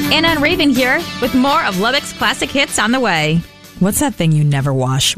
Anna and Raven here with more of Lubbock's classic hits on the way. What's that thing you never wash?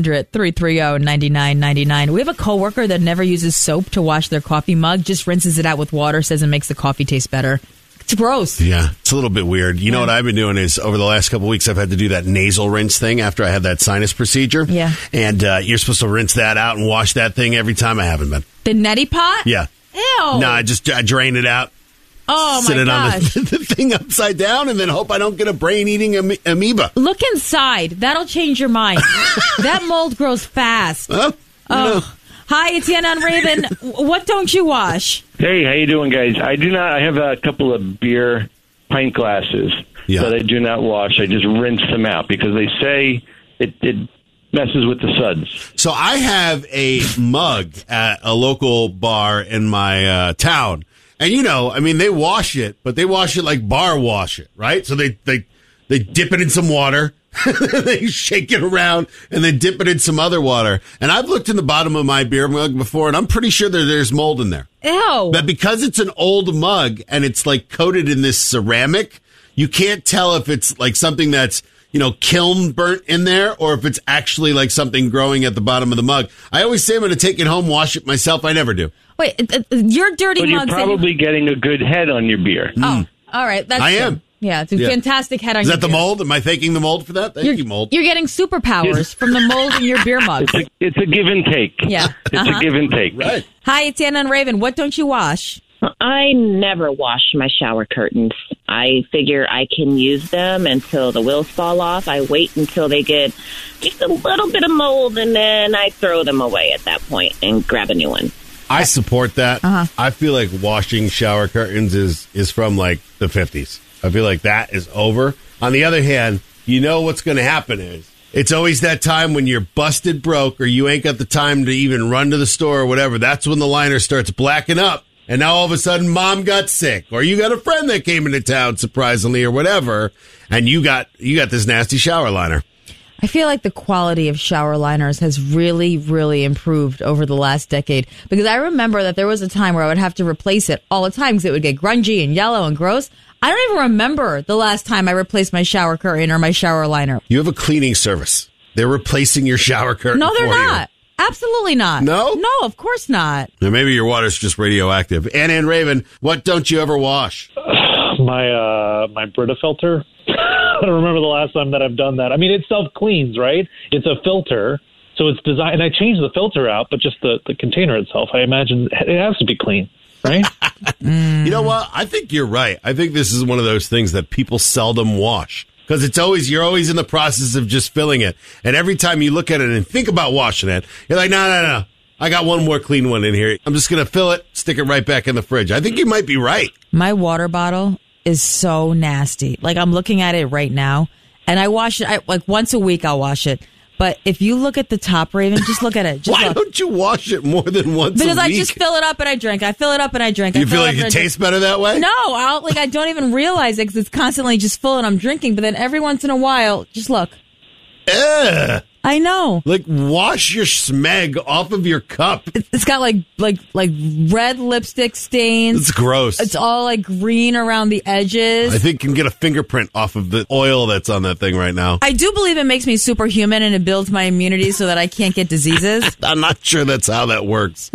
1-800-330-9999. We have a coworker that never uses soap to wash their coffee mug, just rinses it out with water, says it makes the coffee taste better. It's gross. Yeah, it's a little bit weird. You know what I've been doing is over the last couple of weeks, I've had to do that nasal rinse thing after I had that sinus procedure. Yeah. And you're supposed to rinse that out and wash that thing every time. I haven't been. The neti pot? Yeah. Ew. No, I drain it out. Oh, Sit my it gosh. on the thing upside down and then hope I don't get a brain-eating amoeba. Look inside. That'll change your mind. That mold grows fast. Well, Hi, it's Anna and Raven. What don't you wash? Hey, how you doing, guys? I do not. I have a couple of beer pint glasses that I do not wash. I just rinse them out because they say it messes with the suds. So I have a mug at a local bar in my town. And, they wash it, but they wash it like bar wash it, right? So they dip it in some water, they shake it around, and then dip it in some other water. And I've looked in the bottom of my beer mug before, and I'm pretty sure there's mold in there. Ew. But because it's an old mug and it's like coated in this ceramic, you can't tell if it's like something that's, kiln burnt in there or if it's actually like something growing at the bottom of the mug. I always say I'm going to take it home, wash it myself. I never do. Wait, your dirty But you're mugs. probably getting a good head on your beer. Oh, all right. That's I true. am. Yeah, it's a fantastic head on Is your that the beer. mold? Am I thanking the mold for that? Thank you, mold. You're getting superpowers from the mold in your beer mugs. It's a give and take. Yeah. It's a give and take. Right. Hi, it's Anna and Raven. What don't you wash? I never wash my shower curtains. I figure I can use them until the wheels fall off. I wait until they get just a little bit of mold, and then I throw them away at that point and grab a new one. I support that. I feel like washing shower curtains is from like the 50s. I feel like that is over. On the other hand, what's going to happen is it's always that time when you're busted broke or you ain't got the time to even run to the store or whatever. That's when the liner starts blacking up. And now all of a sudden mom got sick or you got a friend that came into town surprisingly or whatever. And you got this nasty shower liner. I feel like the quality of shower liners has really, really improved over the last decade. Because I remember that there was a time where I would have to replace it all the time because it would get grungy and yellow and gross. I don't even remember the last time I replaced my shower curtain or my shower liner. You have a cleaning service. They're replacing your shower curtain. No, they're for not. Absolutely not. No? No, of course not. Now, maybe your water's just radioactive. Anna and Raven, what don't you ever wash? My Brita filter. I don't remember the last time that I've done that. I mean, it self-cleans, right? It's a filter, so it's designed. And I changed the filter out, but just the container itself, I imagine it has to be clean, right? You know what? I think you're right. I think this is one of those things that people seldom wash. Because you're always in the process of just filling it. And every time you look at it and think about washing it, you're like, no. I got one more clean one in here. I'm just going to fill it, stick it right back in the fridge. I think you might be right. My water bottle is so nasty. Like, I'm looking at it right now, and I wash it. Like, once a week I'll wash it. But if you look at the top, Raven, just look at it. Just Why look. don't you wash it more than once Because a week? I just fill it up and I drink. I fill it up and I drink. You feel like it tastes better that way? No, I don't even realize it because it's constantly just full and I'm drinking. But then every once in a while, just look. Ugh. I know. Like, wash your smeg off of your cup. It's got like red lipstick stains. It's gross. It's all like green around the edges. I think you can get a fingerprint off of the oil that's on that thing right now. I do believe it makes me superhuman and it builds my immunity so that I can't get diseases. I'm not sure that's how that works.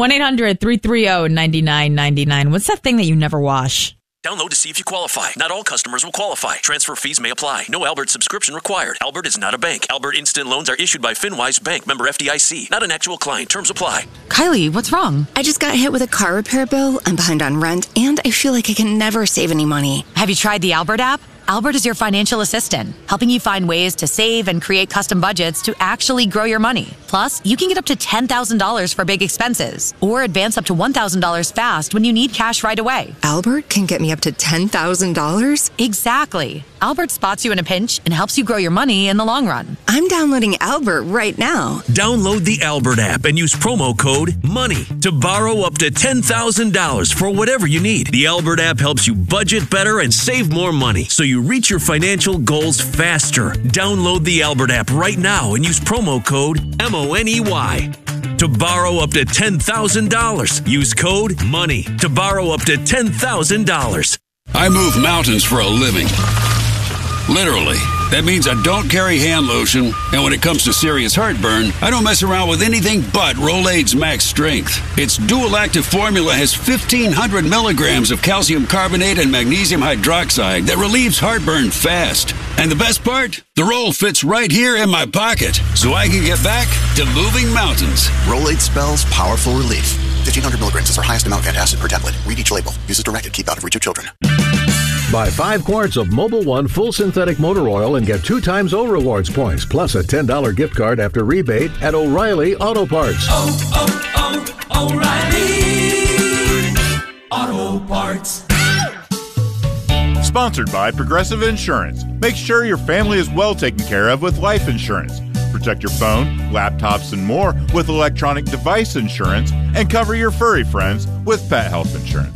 1-800-330-9999. What's that thing that you never wash? Download to see if you qualify. Not all customers will qualify. Transfer fees may apply. No Albert subscription required. Albert is not a bank. Albert Instant Loans are issued by FinWise Bank, member FDIC. Not an actual client. Terms apply. Kylie, what's wrong? I just got hit with a car repair bill. I'm behind on rent, and I feel like I can never save any money. Have you tried the Albert app? Albert is your financial assistant, helping you find ways to save and create custom budgets to actually grow your money. Plus, you can get up to $10,000 for big expenses or advance up to $1,000 fast when you need cash right away. Albert can get me up to $10,000? Exactly. Albert spots you in a pinch and helps you grow your money in the long run. I'm downloading Albert right now. Download the Albert app and use promo code MONEY to borrow up to $10,000 for whatever you need. The Albert app helps you budget better and save more money so you reach your financial goals faster. Download the Albert app right now and use promo code MONEY to borrow up to $10,000. Use code MONEY to borrow up to $10,000. I move mountains for a living. Literally. That means I don't carry hand lotion, and when it comes to serious heartburn, I don't mess around with anything but Rolaids Max Strength. Its dual-active formula has 1,500 milligrams of calcium carbonate and magnesium hydroxide that relieves heartburn fast. And the best part? The roll fits right here in my pocket, so I can get back to moving mountains. Rolaids spells powerful relief. 1,500 milligrams is our highest amount of antacid per tablet. Read each label. Use as directed. Keep out of reach of children. Buy 5 quarts of Mobil 1 full synthetic motor oil and get 2 times O Rewards points, plus a $10 gift card after rebate at O'Reilly Auto Parts. O'Reilly Auto Parts. Sponsored by Progressive Insurance. Make sure your family is well taken care of with life insurance. Protect your phone, laptops, and more with electronic device insurance, and cover your furry friends with pet health insurance.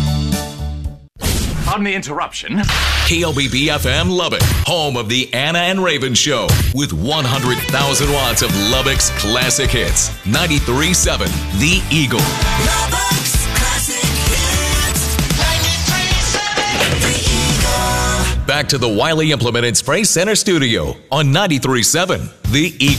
Pardon the interruption. KLBB-FM Lubbock, home of the Anna and Raven Show, with 100,000 watts of Lubbock's classic hits. 93.7 The Eagle. Lubbock's classic hits. 93.7 The Eagle. Back to the Wiley Implement and Spray Center studio on 93.7 The Eagle.